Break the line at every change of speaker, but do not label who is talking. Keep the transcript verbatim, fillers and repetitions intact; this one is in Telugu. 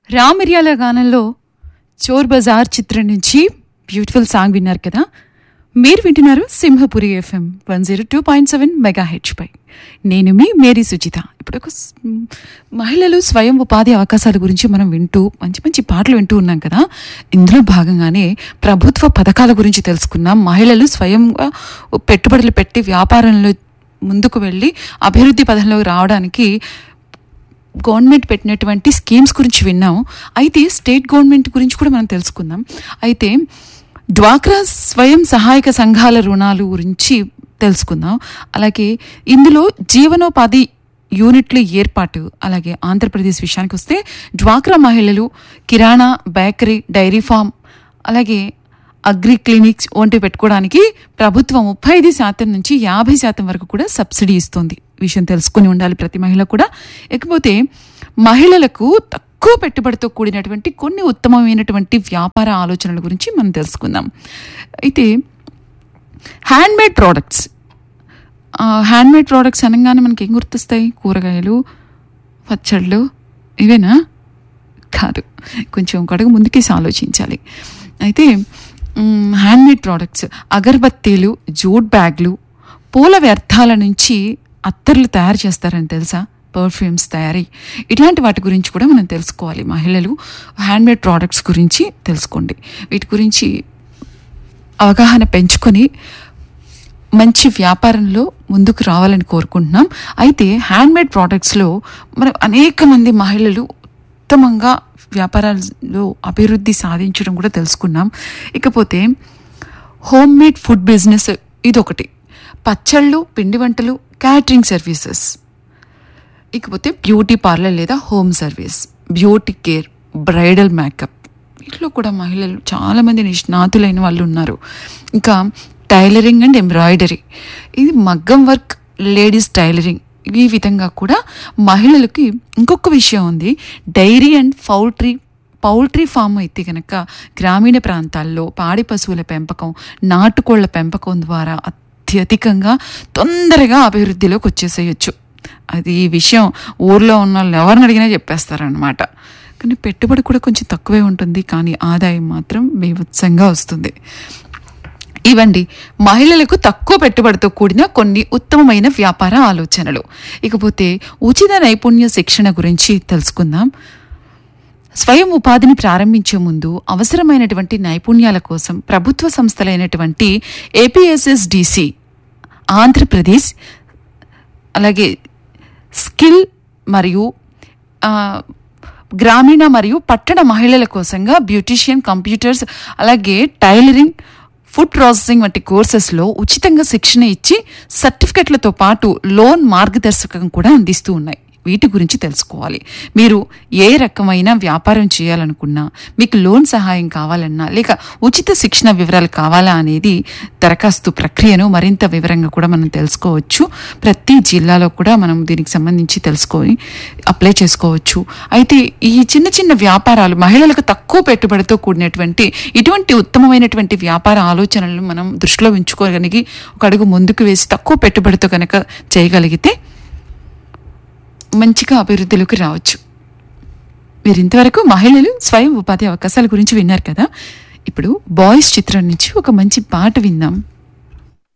రామ్ మిర్యాల గానంలో చోర్ బజార్ చిత్రం నుంచి బ్యూటిఫుల్ సాంగ్ విన్నారు కదా. మీరు వింటున్నారు Simhapuri FM one zero two point seven mega H పై. నేను మీ మేరీ సుజిత. ఇప్పుడు ఒక మహిళలు స్వయం ఉపాధి అవకాశాల గురించి మనం వింటూ మంచి మంచి పాటలు వింటూ ఉన్నాం కదా. ఇందులో భాగంగానే ప్రభుత్వ పథకాల గురించి తెలుసుకున్నాం. మహిళలు స్వయంగా పెట్టుబడులు పెట్టి వ్యాపారంలో ముందుకు వెళ్ళి అభివృద్ధి పథంలోకి రావడానికి గవర్నమెంట్ పెట్టినటువంటి స్కీమ్స్ గురించి విన్నాం. అయితే స్టేట్ గవర్నమెంట్ గురించి కూడా మనం తెలుసుకుందాం. అయితే డ్వాక్రా స్వయం సహాయక సంఘాల రుణాలు గురించి తెలుసుకుందాం. అలాగే ఇందులో జీవనోపాధి యూనిట్ల ఏర్పాటు, అలాగే ఆంధ్రప్రదేశ్ విషయానికి వస్తే డ్వాక్రా మహిళలు కిరాణా, బేకరీ, డైరీ ఫామ్, అలాగే అగ్రి క్లినిక్స్ వంటివి పెట్టుకోవడానికి ప్రభుత్వం ముప్పై ఐదు శాతం నుంచి యాభై శాతం వరకు కూడా సబ్సిడీ ఇస్తుంది. విషయం తెలుసుకుని ఉండాలి ప్రతి మహిళ కూడా. ఇకపోతే మహిళలకు తక్కువ పెట్టుబడితో కూడినటువంటి కొన్ని ఉత్తమమైనటువంటి వ్యాపార ఆలోచనల గురించి మనం తెలుసుకుందాం. అయితే హ్యాండ్మేడ్ ప్రోడక్ట్స్ హ్యాండ్మేడ్ ప్రోడక్ట్స్ అనగానే మనకి ఏం గుర్తొస్తాయి? కూరగాయలు, పచ్చళ్ళు, ఇవేనా? కాదు, కొంచెం కడుగు ముందుకేసి ఆలోచించాలి. అయితే హ్యాండ్మేడ్ ప్రోడక్ట్స్ అగరబత్తీలు, జూట్ బ్యాగ్లు, పూల వ్యర్థాల నుంచి అత్తర్లు తయారు చేస్తారని తెలుసా? పర్ఫ్యూమ్స్ తయారీ, ఇట్లాంటి వాటి గురించి కూడా మనం తెలుసుకోవాలి. మహిళలు హ్యాండ్మేడ్ ప్రోడక్ట్స్ గురించి తెలుసుకోండి. వీటి గురించి అవగాహన పెంచుకొని మంచి వ్యాపారంలో ముందుకు రావాలని కోరుకుంటున్నాం. అయితే హ్యాండ్మేడ్ ప్రోడక్ట్స్లో మనం అనేక మంది మహిళలు ఉత్తమంగా వ్యాపారాల్లో అభివృద్ధి సాధించడం కూడా తెలుసుకున్నాం. ఇకపోతే హోమ్ మేడ్ ఫుడ్ బిజినెస్ ఇదొకటి, పచ్చళ్ళు, పిండి వంటలు, క్యాటరింగ్ సర్వీసెస్, ఇకపోతే బ్యూటీ పార్లర్ లేదా home service, beauty care, bridal makeup, వీటిలో కూడా మహిళలు చాలామంది నిష్ణాతులైన వాళ్ళు ఉన్నారు. ఇంకా టైలరింగ్ అండ్ ఎంబ్రాయిడరీ, ఇది మగ్గం వర్క్, లేడీస్ టైలరింగ్, ఈ విధంగా కూడా మహిళలకి ఇంకొక విషయం ఉంది. Dairy and poultry poultry farm అయితే కనుక గ్రామీణ ప్రాంతాల్లో పాడి పశువుల పెంపకం, నాటుకోళ్ల పెంపకం ద్వారా అత్యధికంగా తొందరగా అభివృద్ధిలోకి వచ్చేసేయచ్చు. అది ఈ విషయం ఊర్లో ఉన్న వాళ్ళు ఎవరిని అడిగినా చెప్పేస్తారనమాట. కానీ పెట్టుబడి కూడా కొంచెం తక్కువే ఉంటుంది, కానీ ఆదాయం మాత్రం బీభత్సంగా వస్తుంది. ఇవండి మహిళలకు తక్కువ పెట్టుబడితో కూడిన కొన్ని ఉత్తమమైన వ్యాపార ఆలోచనలు. ఇకపోతే ఉచిత నైపుణ్య శిక్షణ గురించి తెలుసుకుందాం. స్వయం ఉపాధిని ప్రారంభించే ముందు అవసరమైనటువంటి నైపుణ్యాల కోసం ప్రభుత్వ సంస్థలైనటువంటి ఏపీఎస్ఎస్డిసి ఆంధ్రప్రదేశ్, అలాగే స్కిల్ మరియు గ్రామీణ మరియు పట్టణ మహిళల కోసంగా బ్యూటీషియన్, కంప్యూటర్స్, అలాగే టైలరింగ్, ఫుడ్ ప్రాసెసింగ్ వంటి కోర్సెస్లో ఉచితంగా శిక్షణ ఇచ్చి సర్టిఫికెట్లతో పాటు లోన్ మార్గదర్శకం కూడా అందిస్తూ ఉన్నాయి. వీటి గురించి తెలుసుకోవాలి. మీరు ఏ రకమైన వ్యాపారం చేయాలనుకున్నా, మీకు లోన్ సహాయం కావాలన్నా, లేక ఉచిత శిక్షణ వివరాలు కావాలా అనేది దరఖాస్తు ప్రక్రియను మరింత వివరంగా కూడా మనం తెలుసుకోవచ్చు. ప్రతి జిల్లాలో కూడా మనం దీనికి సంబంధించి తెలుసుకొని అప్లై చేసుకోవచ్చు. అయితే ఈ చిన్న చిన్న వ్యాపారాలు మహిళలకు తక్కువ పెట్టుబడితో కూడినటువంటి ఇటువంటి ఉత్తమమైనటువంటి వ్యాపార ఆలోచనలను మనం దృష్టిలో ఉంచుకోగలిగి ఒక అడుగు ముందుకు వేసి తక్కువ పెట్టుబడితో కనుక చేయగలిగితే మంచిగా అభివృద్ధిలోకి రావచ్చు. మీరు ఇంతవరకు మహిళలు స్వయం ఉపాధి అవకాశాల గురించి విన్నారు కదా. ఇప్పుడు బాయ్స్ చిత్రం నుంచి ఒక మంచి పాట విందాం.